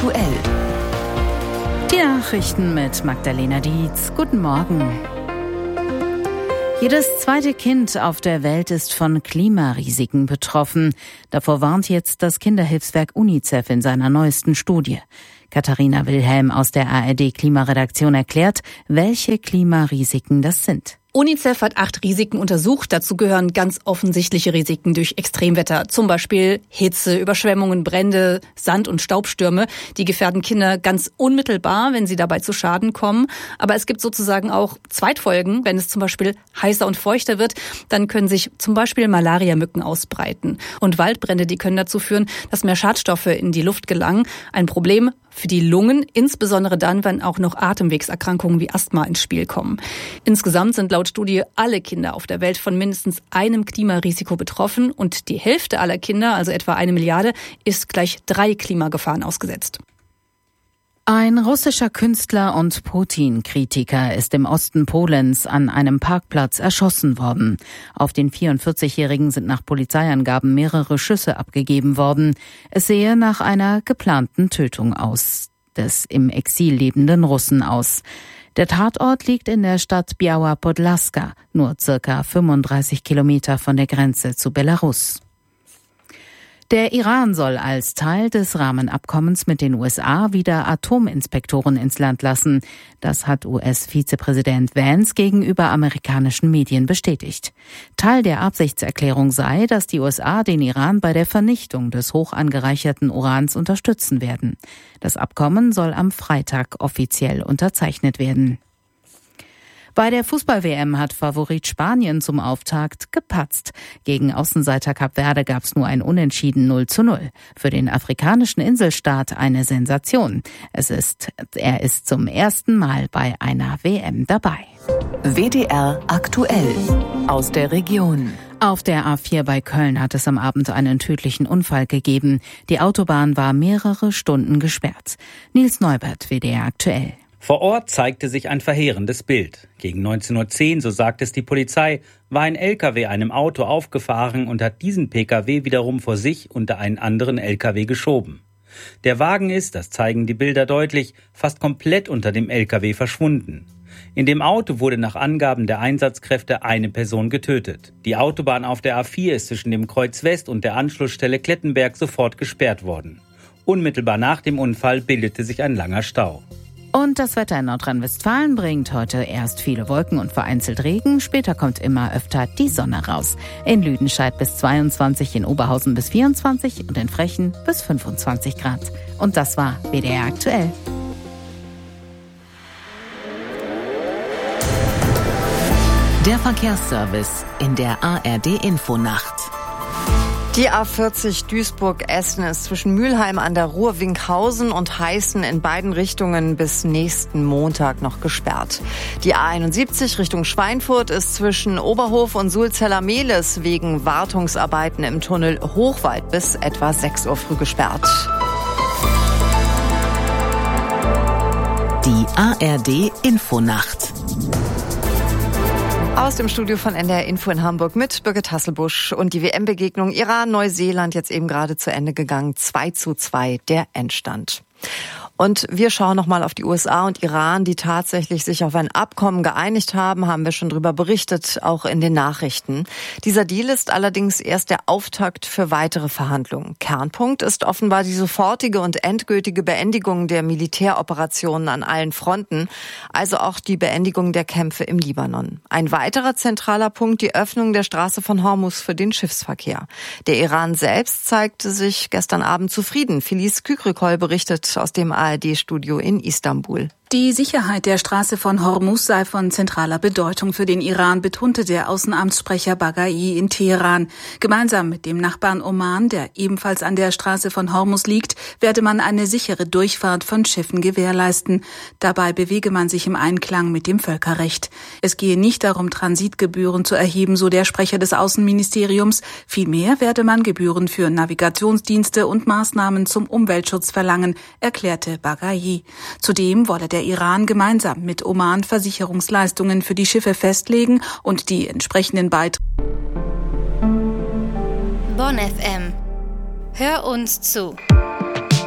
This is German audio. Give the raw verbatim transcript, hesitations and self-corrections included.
aktuell. Die Nachrichten mit Magdalena Dietz. Guten Morgen. Jedes zweite Kind auf der Welt ist von Klimarisiken betroffen. Davor warnt jetzt das Kinderhilfswerk UNICEF in seiner neuesten Studie. Katharina Wilhelm aus der A R D-Klimaredaktion erklärt, welche Klimarisiken das sind. UNICEF hat acht Risiken untersucht. Dazu gehören ganz offensichtliche Risiken durch Extremwetter. Zum Beispiel Hitze, Überschwemmungen, Brände, Sand- und Staubstürme. Die gefährden Kinder ganz unmittelbar, wenn sie dabei zu Schaden kommen. Aber es gibt sozusagen auch Zweitfolgen. Wenn es zum Beispiel heißer und feuchter wird, dann können sich zum Beispiel Malariamücken ausbreiten. Und Waldbrände, die können dazu führen, dass mehr Schadstoffe in die Luft gelangen. Ein Problem für die Lungen, insbesondere dann, wenn auch noch Atemwegserkrankungen wie Asthma ins Spiel kommen. Insgesamt sind laut Studie alle Kinder auf der Welt von mindestens einem Klimarisiko betroffen und die Hälfte aller Kinder, also etwa eine Milliarde, ist gleich drei Klimagefahren ausgesetzt. Ein russischer Künstler und Putin-Kritiker ist im Osten Polens an einem Parkplatz erschossen worden. Auf den vierundvierzigjährigen sind nach Polizeiangaben mehrere Schüsse abgegeben worden. Es sehe nach einer geplanten Tötung aus des im Exil lebenden Russen aus. Der Tatort liegt in der Stadt Biała Podlaska, nur circa fünfunddreißig Kilometer von der Grenze zu Belarus. Der Iran soll als Teil des Rahmenabkommens mit den U S A wieder Atominspektoren ins Land lassen. Das hat U S-Vizepräsident Vance gegenüber amerikanischen Medien bestätigt. Teil der Absichtserklärung sei, dass die U S A den Iran bei der Vernichtung des hoch angereicherten Urans unterstützen werden. Das Abkommen soll am Freitag offiziell unterzeichnet werden. Bei der Fußball-W M hat Favorit Spanien zum Auftakt gepatzt. Gegen Außenseiter Kap Verde gab es nur ein Unentschieden null zu null. Für den afrikanischen Inselstaat eine Sensation. Es ist, er ist zum ersten Mal bei einer W M dabei. W D R aktuell aus der Region. Auf der A vier bei Köln hat es am Abend einen tödlichen Unfall gegeben. Die Autobahn war mehrere Stunden gesperrt. Nils Neubert, W D R aktuell. Vor Ort zeigte sich ein verheerendes Bild. Gegen neunzehn Uhr zehn, so sagt es die Polizei, war ein L K W einem Auto aufgefahren und hat diesen P K W wiederum vor sich unter einen anderen L K W geschoben. Der Wagen ist, das zeigen die Bilder deutlich, fast komplett unter dem L K W verschwunden. In dem Auto wurde nach Angaben der Einsatzkräfte eine Person getötet. Die Autobahn auf der A vier ist zwischen dem Kreuz West und der Anschlussstelle Klettenberg sofort gesperrt worden. Unmittelbar nach dem Unfall bildete sich ein langer Stau. Und das Wetter in Nordrhein-Westfalen bringt heute erst viele Wolken und vereinzelt Regen. Später kommt immer öfter die Sonne raus. In Lüdenscheid bis zweiundzwanzig, in Oberhausen bis vierundzwanzig und in Frechen bis fünfundzwanzig Grad. Und das war W D R aktuell. Der Verkehrsservice in der A R D-Infonacht. Die A vierzig Duisburg-Essen ist zwischen Mülheim an der Ruhr, Winkhausen und Heißen in beiden Richtungen bis nächsten Montag noch gesperrt. Die A einundsiebzig Richtung Schweinfurt ist zwischen Oberhof und Sulzeller-Mehlis wegen Wartungsarbeiten im Tunnel Hochwald bis etwa sechs Uhr früh gesperrt. Die A R D-Infonacht. Aus dem Studio von N D R Info in Hamburg mit Birgit Hasselbusch und die W M-Begegnung Iran-Neuseeland jetzt eben gerade zu Ende gegangen. zwei zu zwei der Endstand. Und wir schauen nochmal auf die U S A und Iran, die tatsächlich sich auf ein Abkommen geeinigt haben, haben wir schon drüber berichtet, auch in den Nachrichten. Dieser Deal ist allerdings erst der Auftakt für weitere Verhandlungen. Kernpunkt ist offenbar die sofortige und endgültige Beendigung der Militäroperationen an allen Fronten, also auch die Beendigung der Kämpfe im Libanon. Ein weiterer zentraler Punkt, die Öffnung der Straße von Hormuz für den Schiffsverkehr. Der Iran selbst zeigte sich gestern Abend zufrieden. Felice Kükrikol berichtet aus dem A R D-Studio in Istanbul. Die Sicherheit der Straße von Hormuz sei von zentraler Bedeutung für den Iran, betonte der Außenamtssprecher Baghai in Teheran. Gemeinsam mit dem Nachbarn Oman, der ebenfalls an der Straße von Hormuz liegt, werde man eine sichere Durchfahrt von Schiffen gewährleisten. Dabei bewege man sich im Einklang mit dem Völkerrecht. Es gehe nicht darum, Transitgebühren zu erheben, so der Sprecher des Außenministeriums. Vielmehr werde man Gebühren für Navigationsdienste und Maßnahmen zum Umweltschutz verlangen, erklärte Baghai. Zudem wolle der Iran gemeinsam mit Oman Versicherungsleistungen für die Schiffe festlegen und die entsprechenden Beiträge. Bonn F M. Hör uns zu.